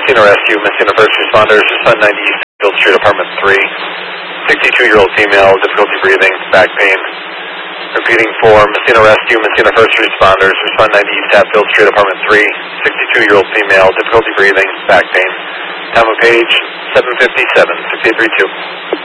Messina Rescue, Messina First Responders, respond 90 East Field Street, Apartment 3. 62-year-old female, difficulty breathing, back pain. Repeating for Messina Rescue, Messina First Responders, respond 90 East Hatfield Street, Apartment 3. 62-year-old female, difficulty breathing, back pain. Time of page 7:57, 6832.